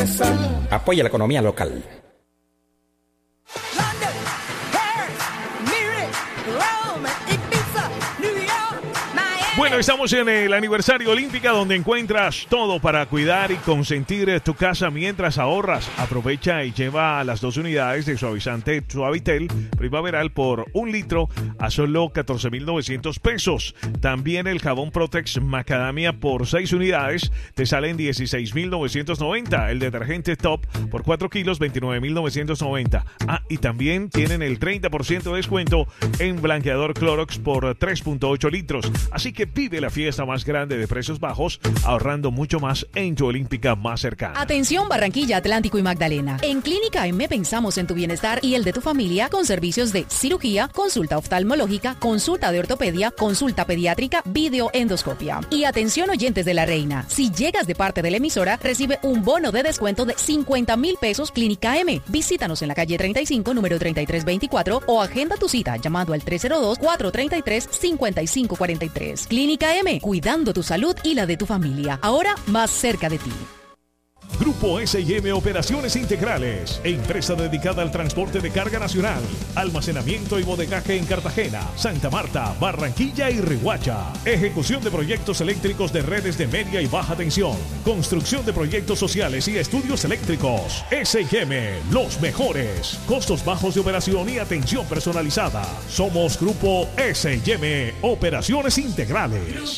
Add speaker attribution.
Speaker 1: casa. Apoya la economía local.
Speaker 2: Bueno, estamos en el aniversario Olímpica, donde encuentras todo para cuidar y consentir tu casa mientras ahorras. Aprovecha y lleva las 2 unidades de suavizante Suavitel primaveral por 1 litro a solo 14,900 pesos. También el jabón Protex Macadamia por 6 unidades te salen 16,990. El detergente Top por 4 kilos 29,990. Y también tienen el 30% de descuento en blanqueador Clorox por 3,8 litros. Así que vive la fiesta más grande de precios bajos, ahorrando mucho más en tu Olímpica más cercana.
Speaker 3: Atención Barranquilla, Atlántico y Magdalena. En Clínica M pensamos en tu bienestar y el de tu familia con servicios de cirugía, consulta oftalmológica, consulta de ortopedia, consulta pediátrica, videoendoscopia. Y atención oyentes de La Reina, si llegas de parte de la emisora, recibe un bono de descuento de 50,000 pesos Clínica M. Visítanos en la calle 35, número 3324 o agenda tu cita llamando al 302-433-5543. Clínica M, cuidando tu salud y la de tu familia, ahora más cerca de ti.
Speaker 2: Grupo S&M Operaciones Integrales, empresa dedicada al transporte de carga nacional, almacenamiento y bodegaje en Cartagena, Santa Marta, Barranquilla y Riohacha. Ejecución de proyectos eléctricos de redes de media y baja tensión, construcción de proyectos sociales y estudios eléctricos. S&M, los mejores, costos bajos de operación y atención personalizada. Somos Grupo S&M Operaciones Integrales.